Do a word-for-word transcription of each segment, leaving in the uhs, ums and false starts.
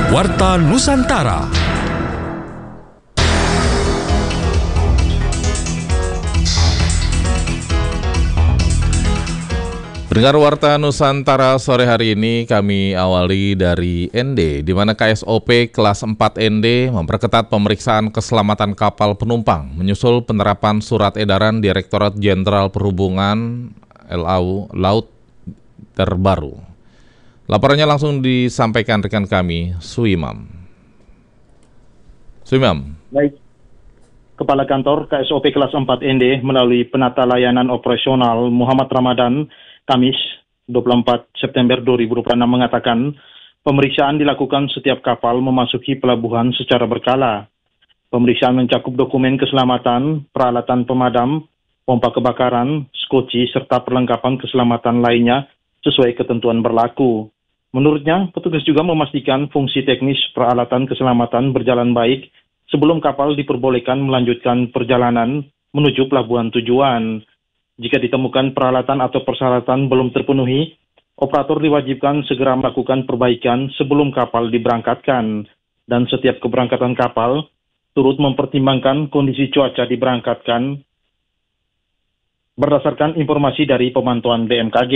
Warta Nusantara. Pendengar Warta Nusantara, sore hari ini kami awali dari N D, di mana K S O P kelas empat N D memperketat pemeriksaan keselamatan kapal penumpang menyusul penerapan surat edaran Direktorat Jenderal Perhubungan L A U Laut terbaru. Laporannya langsung disampaikan rekan kami, Suimam. Suimam. Baik. Kepala Kantor K S O P kelas empat N D melalui Penata Layanan Operasional Muhammad Ramadan Kamis dua puluh empat September dua ribu dua puluh enam mengatakan pemeriksaan dilakukan setiap kapal memasuki pelabuhan secara berkala. Pemeriksaan mencakup dokumen keselamatan, peralatan pemadam, pompa kebakaran, skoci, serta perlengkapan keselamatan lainnya sesuai ketentuan berlaku. Menurutnya, petugas juga memastikan fungsi teknis peralatan keselamatan berjalan baik sebelum kapal diperbolehkan melanjutkan perjalanan menuju pelabuhan tujuan. Jika ditemukan peralatan atau persyaratan belum terpenuhi, operator diwajibkan segera melakukan perbaikan sebelum kapal diberangkatkan. Dan setiap keberangkatan kapal turut mempertimbangkan kondisi cuaca diberangkatkan berdasarkan informasi dari pemantauan B M K G.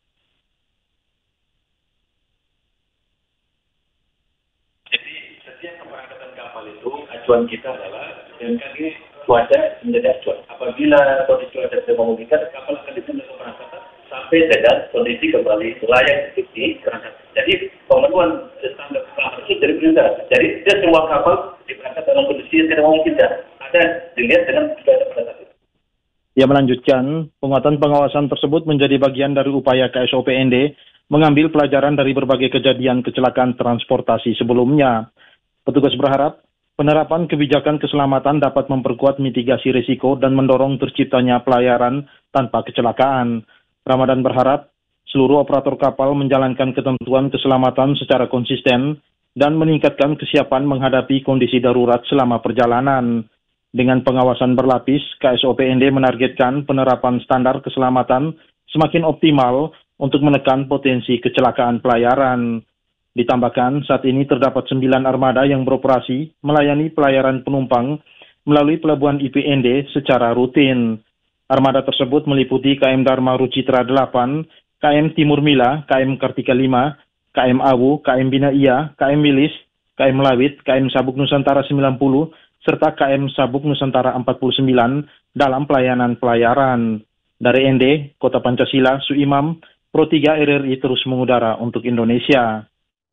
Jadi setiap keberangkatan kapal itu acuan kita adalah B M K G cuaca menjadi acuan. Apabila kondisi cuaca tidak memungkinkan, kapal akan ditunda keberangkatan sampai dengan kondisi kembali layak di keberangkatan. Jadi pemenuhan standar keselamatan itu jadi perintah. Jadi tidak semua kapal diberangkat dalam kondisi yang tidak memungkinkan. Ada dilihat dengan cuaca pada saat itu. Ia melanjutkan, penguatan pengawasan tersebut menjadi bagian dari upaya K S O P N D mengambil pelajaran dari berbagai kejadian kecelakaan transportasi sebelumnya. Petugas berharap penerapan kebijakan keselamatan dapat memperkuat mitigasi risiko dan mendorong terciptanya pelayaran tanpa kecelakaan. Ramadan berharap seluruh operator kapal menjalankan ketentuan keselamatan secara konsisten dan meningkatkan kesiapan menghadapi kondisi darurat selama perjalanan. Dengan pengawasan berlapis, K S O P N D menargetkan penerapan standar keselamatan semakin optimal untuk menekan potensi kecelakaan pelayaran. Ditambahkan, saat ini terdapat sembilan armada yang beroperasi melayani pelayaran penumpang melalui pelabuhan I P N D secara rutin. Armada tersebut meliputi K M Dharma Rucitra delapan, K M Timur Mila, K M Kartika lima, K M Awu, K M Bina Iya, K M Wilis, K M Lawit, K M Sabuk Nusantara sembilan puluh, serta K M Sabuk Nusantara empat puluh sembilan dalam pelayanan pelayaran. Dari N D, Kota Pancasila, Suimam, Pro tiga R R I terus mengudara untuk Indonesia.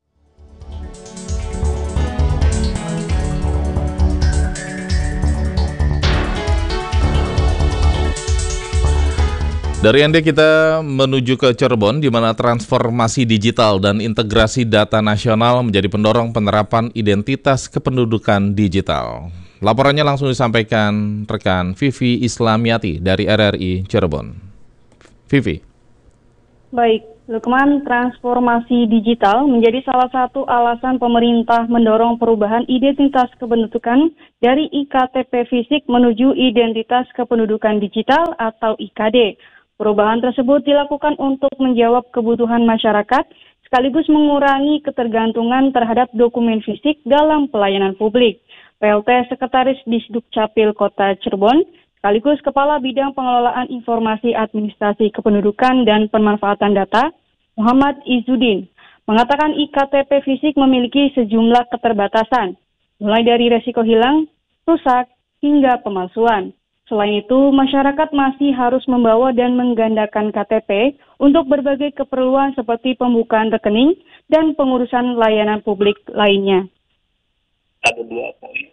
Dari N D kita menuju ke Cirebon, di mana transformasi digital dan integrasi data nasional menjadi pendorong penerapan identitas kependudukan digital. Laporannya langsung disampaikan rekan Vivi Islamiati dari R R I Cirebon. Vivi. Baik, Lukman, transformasi digital menjadi salah satu alasan pemerintah mendorong perubahan identitas kependudukan dari I K T P fisik menuju identitas kependudukan digital atau I K D. Perubahan tersebut dilakukan untuk menjawab kebutuhan masyarakat, sekaligus mengurangi ketergantungan terhadap dokumen fisik dalam pelayanan publik. P L T Sekretaris Disdukcapil Kota Cirebon, sekaligus Kepala Bidang Pengelolaan Informasi Administrasi Kependudukan dan Pemanfaatan Data, Muhammad Izzuddin, mengatakan I K T P fisik memiliki sejumlah keterbatasan, mulai dari resiko hilang, rusak, hingga pemalsuan. Selain itu, masyarakat masih harus membawa dan menggandakan K T P untuk berbagai keperluan seperti pembukaan rekening dan pengurusan layanan publik lainnya. Ada dua poin.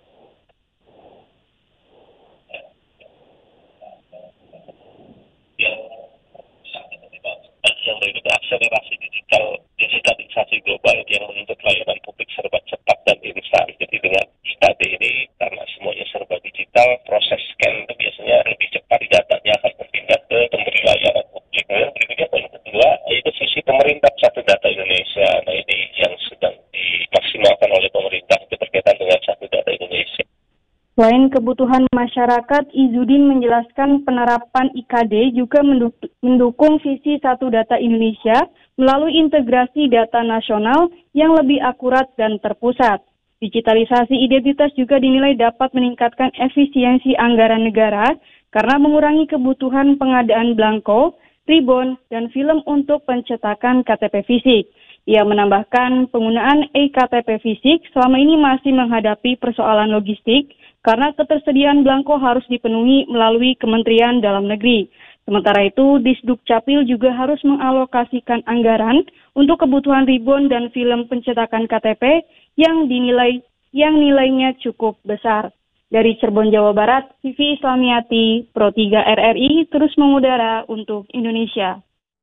Yang yang berikut akselerasi digital, digitalisasi global yang menuntut layanan publik serba cepat dan instan. Jadi dengan I K D ini, karena semuanya serba digital, proses scan itu biasanya lebih cepat, datanya akan berpindah ke pemberi layanan publik. Nah, berikutnya poin kedua, itu sisi pemerintah Satu Data Indonesia. Nah, ini yang sedang dimaksimalkan oleh pemerintah itu berkaitan dengan Satu Data Indonesia. Selain kebutuhan masyarakat, Izzuddin menjelaskan penerapan I K D juga mendukung visi Satu Data Indonesia melalui integrasi data nasional yang lebih akurat dan terpusat. Digitalisasi identitas juga dinilai dapat meningkatkan efisiensi anggaran negara karena mengurangi kebutuhan pengadaan belangko, ribon, dan film untuk pencetakan K T P fisik. Ia menambahkan penggunaan e K T P fisik selama ini masih menghadapi persoalan logistik karena ketersediaan belangko harus dipenuhi melalui Kementerian Dalam Negeri. Sementara itu, Disduk Capil juga harus mengalokasikan anggaran untuk kebutuhan ribon dan film pencetakan K T P yang dinilai yang nilainya cukup besar. Dari Cirebon, Jawa Barat, Vivi Islamiati, Pro tiga R R I terus mengudara untuk Indonesia.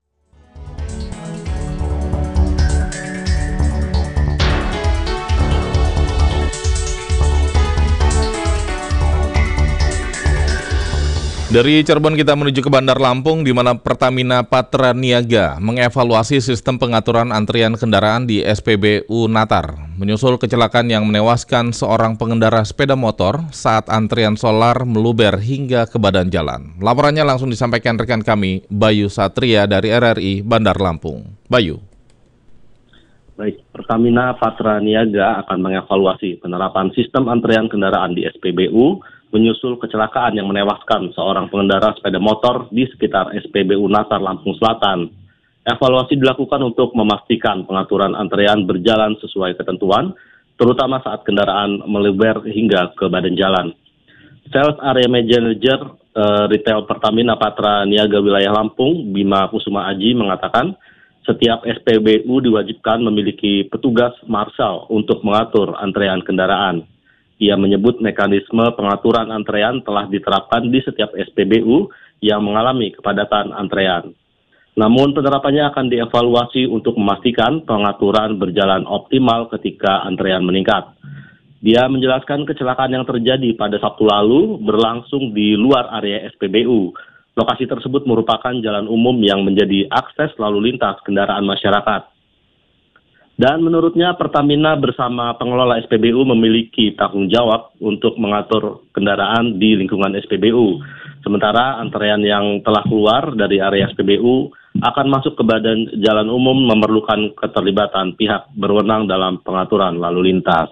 Dari Cirebon kita menuju ke Bandar Lampung, di mana Pertamina Patra Niaga mengevaluasi sistem pengaturan antrian kendaraan di S P B U Natar, menyusul kecelakaan yang menewaskan seorang pengendara sepeda motor saat antrian solar meluber hingga ke badan jalan. Laporannya langsung disampaikan rekan kami, Bayu Satria dari R R I Bandar Lampung. Bayu. Baik, Pertamina Patra Niaga akan mengevaluasi penerapan sistem antrian kendaraan di S P B U menyusul kecelakaan yang menewaskan seorang pengendara sepeda motor di sekitar S P B U Natar, Lampung Selatan. Evaluasi dilakukan untuk memastikan pengaturan antrean berjalan sesuai ketentuan, terutama saat kendaraan meluber hingga ke badan jalan. Sales Area Manager uh, Retail Pertamina Patra Niaga Wilayah Lampung, Bima Kusuma Aji, mengatakan setiap S P B U diwajibkan memiliki petugas marshal untuk mengatur antrean kendaraan. Ia menyebut mekanisme pengaturan antrean telah diterapkan di setiap S P B U yang mengalami kepadatan antrean. Namun penerapannya akan dievaluasi untuk memastikan pengaturan berjalan optimal ketika antrean meningkat. Dia menjelaskan kecelakaan yang terjadi pada Sabtu lalu berlangsung di luar area S P B U. Lokasi tersebut merupakan jalan umum yang menjadi akses lalu lintas kendaraan masyarakat. Dan menurutnya Pertamina bersama pengelola S P B U memiliki tanggung jawab untuk mengatur kendaraan di lingkungan S P B U. Sementara antrean yang telah keluar dari area S P B U akan masuk ke badan jalan umum memerlukan keterlibatan pihak berwenang dalam pengaturan lalu lintas.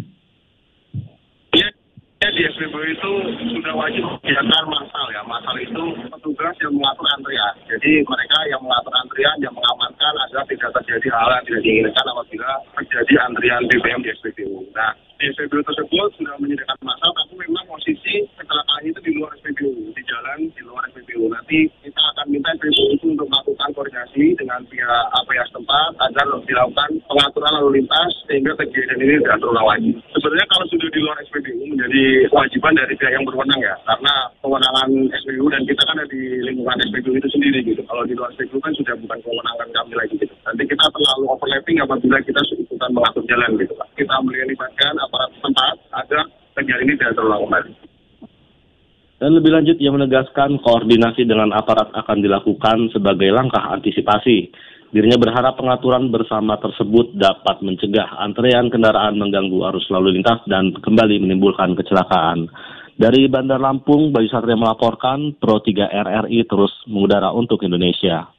Di S P B U itu sudah wajib kegiatan massal ya. Massal itu petugas yang mengatur antrian. Jadi mereka yang mengatur antrian, yang mengamankan agar tidak terjadi hal yang tidak diinginkan apabila terjadi antrian B B M di S P B U. Nah, di S P B U tersebut sudah menyediakan massal, tapi memang posisi kecelakaan itu di luar S P B U, di jalan di luar S P B U. Nanti kita akan minta S P B U itu untuk melakukan koordinasi dengan pihak A P A setempat agar dilakukan pengaturan lalu lintas sehingga kejadian ini tidak terulang lagi. Sebenarnya kalau sudah di luar S P B U menjadi kewajiban dari pihak yang berwenang ya, karena kewenangan S P B U dan kita kan ada di lingkungan S P B U itu sendiri gitu. Kalau di luar S P B U kan sudah bukan kewenangan kami lagi gitu. Nanti kita terlalu overlapping apabila kita ikutan mengatur jalan gitu Pak. Kita melibatkan aparat setempat agar kejadian ini tidak terulang kembali. Dan lebih lanjut ia menegaskan koordinasi dengan aparat akan dilakukan sebagai langkah antisipasi. Dirinya berharap pengaturan bersama tersebut dapat mencegah antrean kendaraan mengganggu arus lalu lintas dan kembali menimbulkan kecelakaan. Dari Bandar Lampung, Bayu Satria melaporkan, Pro tiga R R I terus mengudara untuk Indonesia.